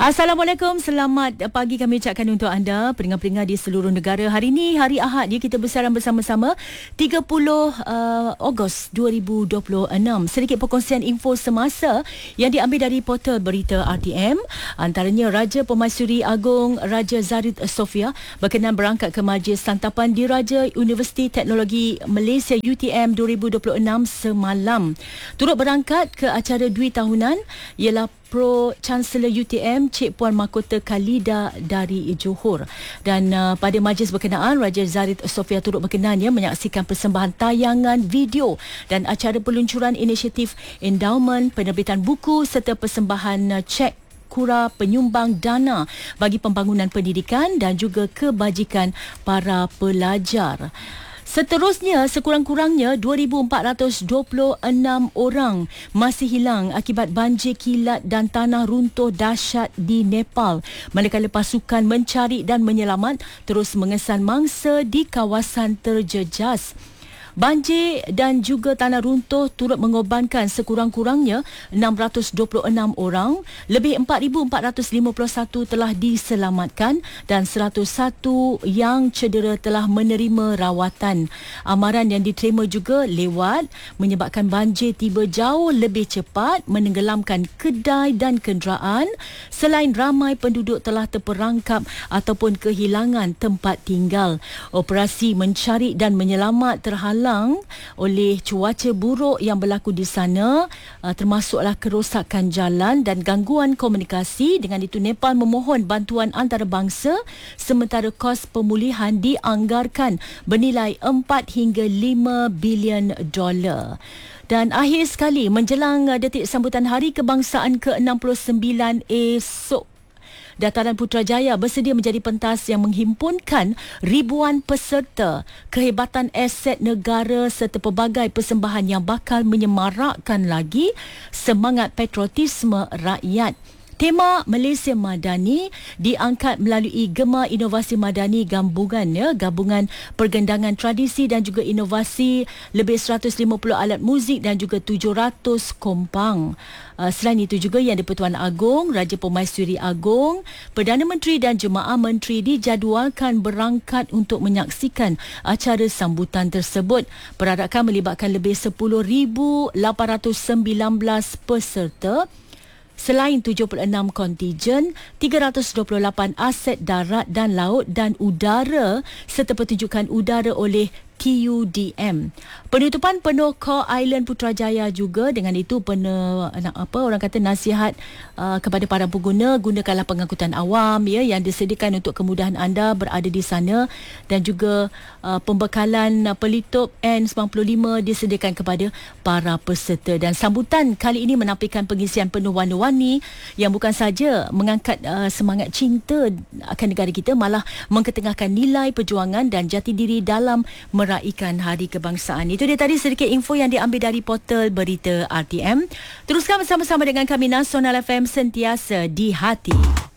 Assalamualaikum, selamat pagi kami ucapkan untuk anda pendengar-pendengar di seluruh negara. Hari ini hari Ahad ya, kita bersiaran bersama-sama 30 Ogos 2026. Sedikit perkongsian info semasa yang diambil dari portal berita RTM. Antaranya Raja Pemaisuri Agong Raja Zahid Sofia berkenan berangkat ke Majlis Santapan Diraja Universiti Teknologi Malaysia UTM 2026 semalam. Turut berangkat ke acara dui tahunan ialah Pro Chancellor UTM Cik Puan Mahkota Khalida dari Johor. Dan pada majlis berkenaan, Raja Zahid Sofia turut berkenan menyaksikan persembahan tayangan video dan acara peluncuran inisiatif endowment, penerbitan buku serta persembahan cek kura penyumbang dana bagi pembangunan pendidikan dan juga kebajikan para pelajar. Seterusnya, sekurang-kurangnya 2,426 orang masih hilang akibat banjir kilat dan tanah runtuh dahsyat di Nepal. Manakala pasukan mencari dan menyelamat terus mengesan mangsa di kawasan terjejas. Banjir dan juga tanah runtuh turut mengorbankan sekurang-kurangnya 626 orang, lebih 4,451 telah diselamatkan dan 101 yang cedera telah menerima rawatan. Amaran yang diterima juga lewat menyebabkan banjir tiba jauh lebih cepat, menenggelamkan kedai dan kenderaan, selain ramai penduduk telah terperangkap ataupun kehilangan tempat tinggal. Operasi mencari dan menyelamat terhalang oleh cuaca buruk yang berlaku di sana, termasuklah kerosakan jalan dan gangguan komunikasi. Dengan itu, Nepal memohon bantuan antarabangsa sementara kos pemulihan dianggarkan bernilai 4 hingga 5 bilion dolar. Dan akhir sekali, menjelang detik sambutan Hari Kebangsaan ke-69 esok, Dataran Putrajaya bersedia menjadi pentas yang menghimpunkan ribuan peserta, kehebatan aset negara serta pelbagai persembahan yang bakal menyemarakkan lagi semangat patriotisme rakyat. Tema Malaysia Madani diangkat melalui Gema Inovasi Madani gabungan pergendangan tradisi dan juga inovasi, lebih 150 alat muzik dan juga 700 kompang. Selain itu juga Yang di-Pertuan Agong, Raja Pemaisuri Agong, Perdana Menteri dan Jemaah Menteri dijadualkan berangkat untuk menyaksikan acara sambutan tersebut. Perarakan melibatkan lebih 10,819 peserta. Selain 76 kontijen, 328 aset darat dan laut dan udara serta pertunjukan udara oleh TUDM. Penutupan penuh Core Island Putrajaya juga. Dengan itu orang kata nasihat kepada para pengguna, gunakanlah pengangkutan awam yang disediakan untuk kemudahan anda berada di sana, dan juga pembekalan pelitup N95 disediakan kepada para peserta. Dan sambutan kali ini menampilkan pengisian penuh warna-warni yang bukan saja mengangkat semangat cinta akan negara kita, malah mengketengahkan nilai perjuangan dan jati diri dalam meraihkan Hari Kebangsaan. Itu dia tadi sedikit info yang diambil dari portal berita RTM. Teruskan bersama-sama dengan kami, Nasional FM, sentiasa di hati.